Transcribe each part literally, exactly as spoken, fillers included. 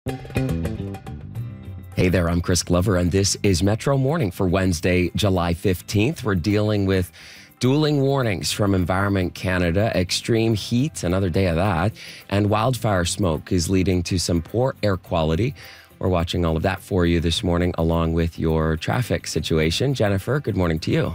Hey there, I'm Chris Glover, and this is Metro Morning for Wednesday, July fifteenth. We're dealing with dueling warnings from Environment Canada, extreme heat, another day of that, and wildfire smoke is leading to some poor air quality. We're watching all of that for you this morning, along with your traffic situation. Jennifer, good morning to you.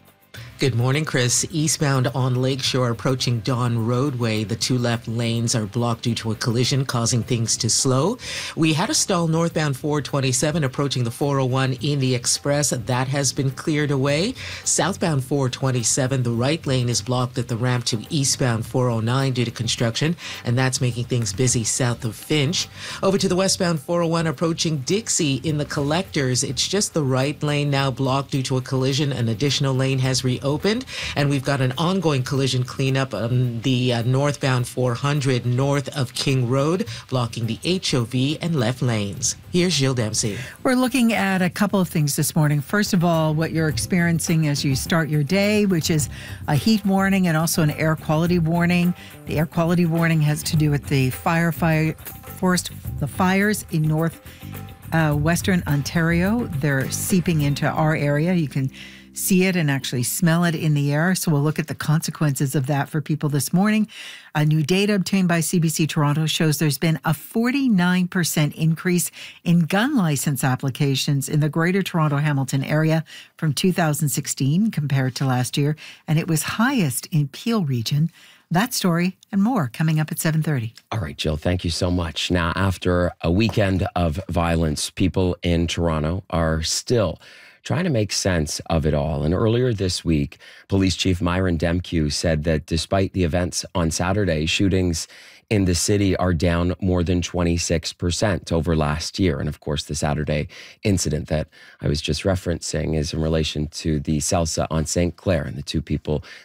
Good morning, Chris. Eastbound on Lakeshore approaching Dawn Roadway. The two left lanes are blocked due to a collision, causing things to slow. We had a stall northbound four twenty-seven approaching the four oh one in the Express. That has been cleared away. Southbound four twenty-seven, the right lane is blocked at the ramp to eastbound four oh nine due to construction, and that's making things busy south of Finch. Over to the westbound four oh one approaching Dixie in the Collectors. It's just the right lane now blocked due to a collision. An additional lane has reopened. Opened, and we've got an ongoing collision cleanup on the uh, northbound four hundred north of King Road, blocking the H O V and left lanes. Here's Jill Dempsey. We're looking at a couple of things this morning. First of all, what you're experiencing as you start your day, which is a heat warning and also an air quality warning. The air quality warning has to do with the fire, fire forest, the fires in north uh, western Ontario. They're seeping into our area. You can see it and actually smell it in the air. So we'll look at the consequences of that for people this morning. A new data obtained by C B C Toronto shows there's been a forty-nine percent increase in gun license applications in the Greater Toronto Hamilton area from two thousand sixteen compared to last year. And it was highest in Peel region. That story and more coming up at seven thirty. All right, Jill, thank you so much. Now, after a weekend of violence, people in Toronto are still trying to make sense of it all. And earlier this week, Police Chief Myron Demkiw said that despite the events on Saturday, shootings in the city are down more than twenty-six percent over last year. And of course, the Saturday incident that I was just referencing is in relation to the Celsa on Saint Clair and the two people